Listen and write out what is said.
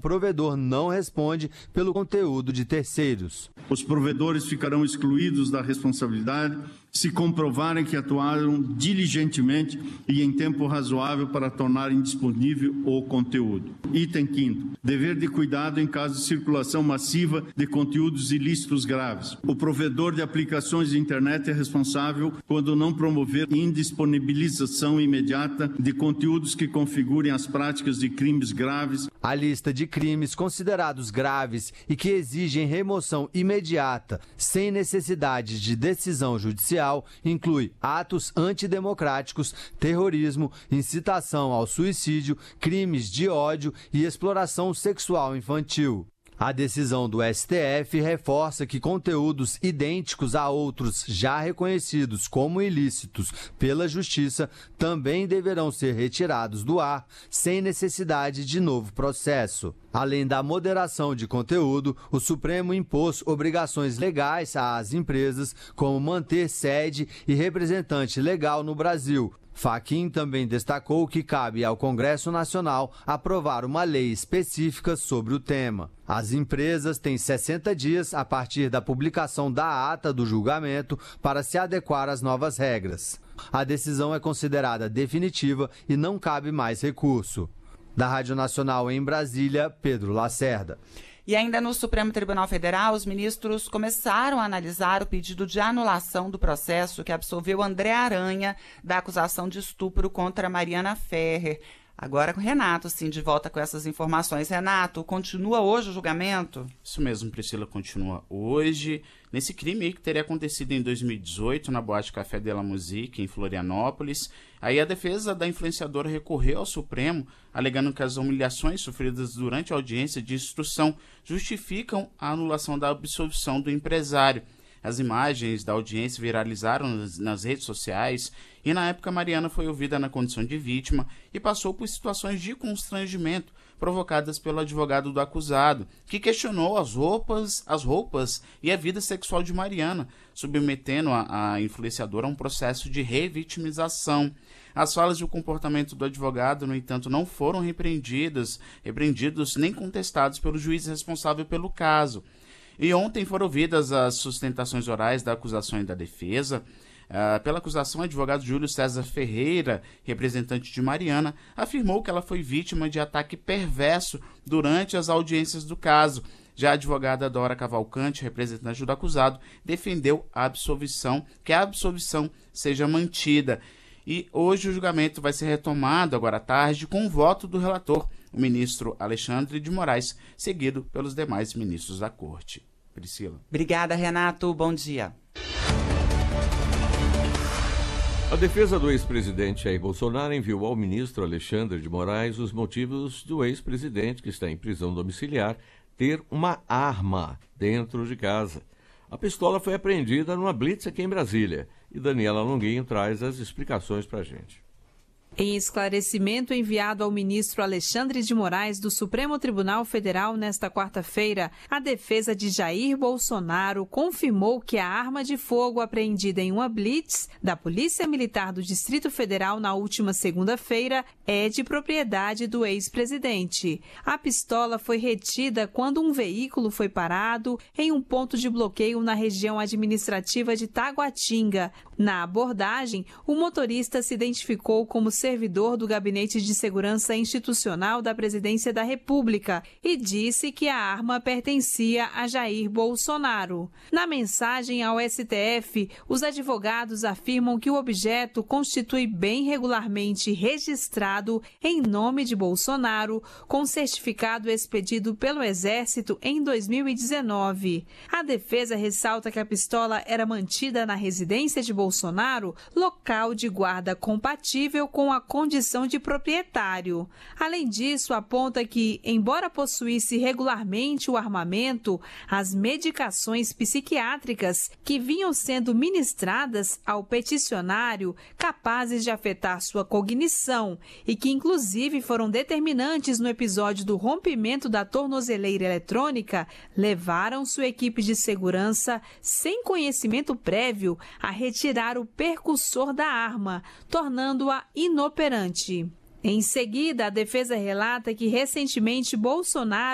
provedor não responde pelo conteúdo de terceiros. Os provedores ficarão excluídos da responsabilidade se comprovarem que atuaram diligentemente e em tempo razoável para tornarem disponível o conteúdo. Item 5º. Dever de cuidado em caso de circulação massiva de conteúdos ilícitos graves. O provedor de aplicações de internet é responsável quando não promover indisponibilização imediata de conteúdos que configurem as práticas de crimes graves. A lista de crimes considerados graves e que exigem remoção imediata, sem necessidade de decisão judicial, inclui atos antidemocráticos, terrorismo, incitação ao suicídio, crimes de ódio e exploração sexual infantil. A decisão do STF reforça que conteúdos idênticos a outros já reconhecidos como ilícitos pela Justiça também deverão ser retirados do ar sem necessidade de novo processo. Além da moderação de conteúdo, o Supremo impôs obrigações legais às empresas, como manter sede e representante legal no Brasil. Fachin também destacou que cabe ao Congresso Nacional aprovar uma lei específica sobre o tema. As empresas têm 60 dias a partir da publicação da ata do julgamento para se adequar às novas regras. A decisão é considerada definitiva e não cabe mais recurso. Da Rádio Nacional em Brasília, Pedro Lacerda. E ainda no Supremo Tribunal Federal, os ministros começaram a analisar o pedido de anulação do processo que absolveu André Aranha da acusação de estupro contra Mariana Ferrer. Agora com o Renato, sim, de volta com essas informações. Renato, continua hoje o julgamento? Isso mesmo, Priscila, continua hoje. Nesse crime aí que teria acontecido em 2018 na Boate Café de la Musique, em Florianópolis. Aí a defesa da influenciadora recorreu ao Supremo, alegando que as humilhações sofridas durante a audiência de instrução justificam a anulação da absolvição do empresário. As imagens da audiência viralizaram nas redes sociais e, na época, Mariana foi ouvida na condição de vítima e passou por situações de constrangimento provocadas pelo advogado do acusado, que questionou as roupas e a vida sexual de Mariana, submetendo a influenciadora a um processo de revitimização. As falas e o comportamento do advogado, no entanto, não foram repreendidos nem contestados pelo juiz responsável pelo caso. E ontem foram ouvidas as sustentações orais da acusação e da defesa. Pela acusação, o advogado Júlio César Ferreira, representante de Mariana, afirmou que ela foi vítima de ataque perverso durante as audiências do caso. Já a advogada Dora Cavalcante, representante do acusado, defendeu a absolvição, que a absolvição seja mantida. E hoje o julgamento vai ser retomado agora à tarde com o voto do relator, o ministro Alexandre de Moraes, seguido pelos demais ministros da Corte. Priscila. Obrigada, Renato. Bom dia. A defesa do ex-presidente Jair Bolsonaro enviou ao ministro Alexandre de Moraes os motivos do ex-presidente, que está em prisão domiciliar, ter uma arma dentro de casa. A pistola foi apreendida numa blitz aqui em Brasília. E Daniela Longuinho traz as explicações para a gente. Em esclarecimento enviado ao ministro Alexandre de Moraes do Supremo Tribunal Federal nesta quarta-feira, a defesa de Jair Bolsonaro confirmou que a arma de fogo apreendida em uma blitz da Polícia Militar do Distrito Federal na última segunda-feira é de propriedade do ex-presidente. A pistola foi retida quando um veículo foi parado em um ponto de bloqueio na região administrativa de Taguatinga. Na abordagem, o motorista se identificou como servidor do Gabinete de Segurança Institucional da Presidência da República e disse que a arma pertencia a Jair Bolsonaro. Na mensagem ao STF, os advogados afirmam que o objeto constitui bem regularmente registrado em nome de Bolsonaro, com certificado expedido pelo Exército em 2019. A defesa ressalta que a pistola era mantida na residência de Bolsonaro, local de guarda compatível com a condição de proprietário. Além disso, aponta que, embora possuísse regularmente o armamento, as medicações psiquiátricas que vinham sendo ministradas ao peticionário, capazes de afetar sua cognição e que inclusive foram determinantes no episódio do rompimento da tornozeleira eletrônica, levaram sua equipe de segurança, sem conhecimento prévio, a retirar o percussor da arma, tornando-a inoperante. Em seguida, a defesa relata que recentemente Bolsonaro